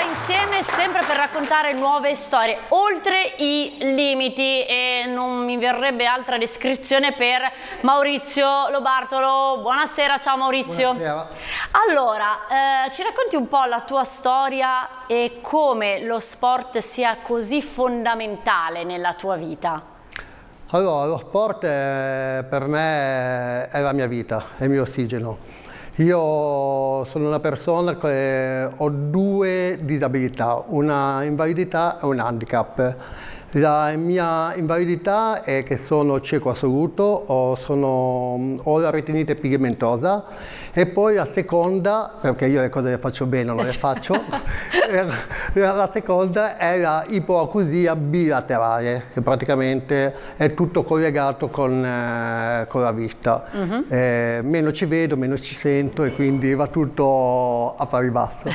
insieme sempre per raccontare nuove storie, oltre i limiti, e non mi verrebbe altra descrizione per Maurizio Lobartolo. Buonasera, ciao Maurizio. Buonasera. Allora, ci racconti un po' la tua storia e come lo sport sia così fondamentale nella tua vita? Allora, lo sport per me è la mia vita, è il mio ossigeno. Io sono una persona che ho due disabilità, una invalidità e un handicap. La mia invalidità è che sono cieco assoluto, ho la retinite pigmentosa, e poi la seconda, perché io le cose le faccio bene, non le faccio, la seconda è la ipoacusia bilaterale, che praticamente è tutto collegato con la vista. Meno ci vedo, meno ci sento, e quindi va tutto a pari basso.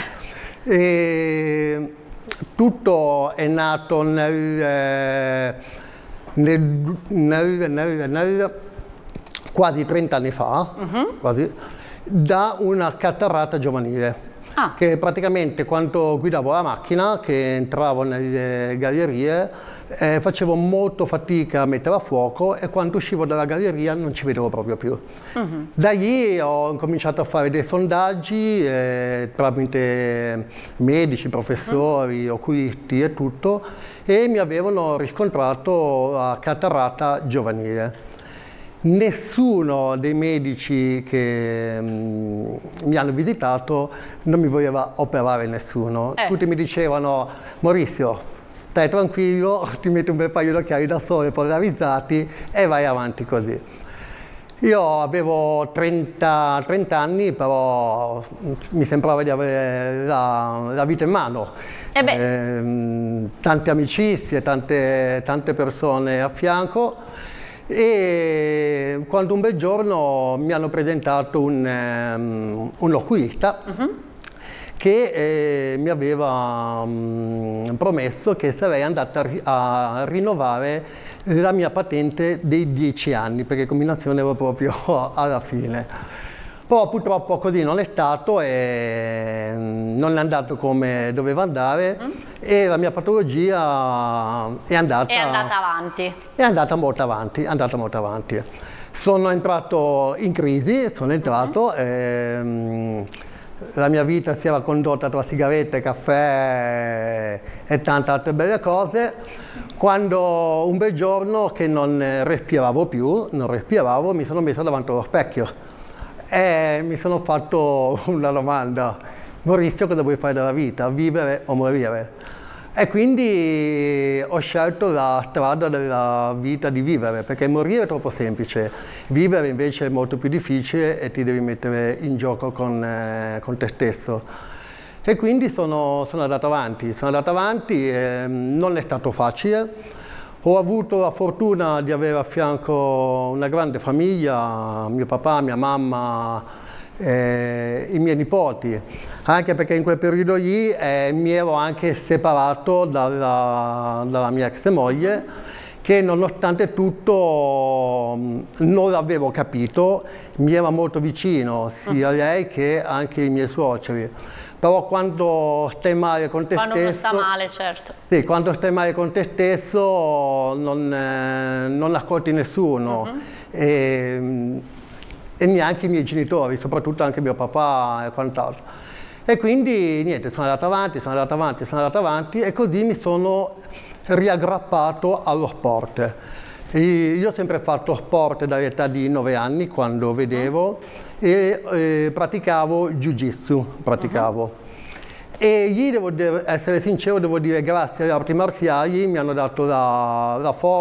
Tutto è nato quasi 30 anni fa, da una catarrata giovanile. Che praticamente quando guidavo la macchina, che entravo nelle gallerie, facevo molto fatica a mettere a fuoco, e quando uscivo dalla galleria non ci vedevo proprio più. Da lì ho cominciato a fare dei sondaggi tramite medici, professori, oculisti e tutto, e mi avevano riscontrato la catarata giovanile. Nessuno dei medici che mi hanno visitato non mi voleva operare, nessuno. Tutti mi dicevano: Maurizio, stai tranquillo, ti metti un bel paio di occhiali da sole polarizzati e vai avanti così. Io avevo 30 anni, però mi sembrava di avere la vita in mano. Tante amicizie, tante persone a fianco. E quando un bel giorno mi hanno presentato un oculista che mi aveva promesso che sarei andata a rinnovare la mia patente dei 10 anni, perché combinazione ero proprio alla fine. Però purtroppo così non è stato, e non è andato come doveva andare, e la mia patologia è andata avanti. È andata molto avanti. Sono entrato in crisi, la mia vita si era condotta tra sigarette, caffè e tante altre belle cose, quando un bel giorno, che non respiravo più, mi sono messo davanti allo specchio. E mi sono fatto una domanda: Maurizio, cosa vuoi fare della vita? Vivere o morire? E quindi ho scelto la strada della vita di vivere, perché morire è troppo semplice, vivere invece è molto più difficile e ti devi mettere in gioco con te stesso. E quindi sono andato avanti, non è stato facile. Ho avuto la fortuna di avere a fianco una grande famiglia, mio papà, mia mamma, i miei nipoti, anche perché in quel periodo lì mi ero anche separato dalla mia ex moglie, che nonostante tutto non l'avevo capito, mi era molto vicino, sia lei che anche i miei suoceri. Però quando stai male con te stesso... Quando uno sta male, certo. Sì, quando stai male con te stesso non ascolti nessuno. E neanche i miei genitori, soprattutto anche mio papà e quant'altro. E quindi niente, sono andato avanti, e così mi sono riaggrappato allo sport. Io ho sempre fatto sport dall'età di 9 anni, quando vedevo, e praticavo jiu-jitsu, E gli devo essere sincero, devo dire grazie alle arti marziali mi hanno dato la forza,